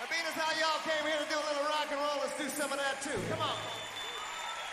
Being as how y'all came here to do a little rock and roll, let's do some of that too. Come on.